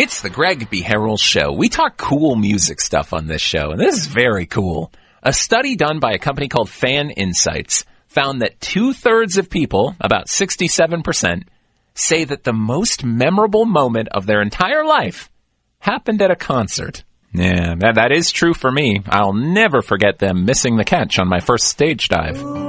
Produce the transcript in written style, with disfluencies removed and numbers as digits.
It's the Greg B. Harrell Show. We talk cool music stuff on this show, and this is very cool. A study done by a company called Fan Insights found that 2/3 of people, about 67%, say that the most memorable moment of their entire life happened at a concert. Yeah, that is true for me. I'll never forget them missing the catch on my first stage dive.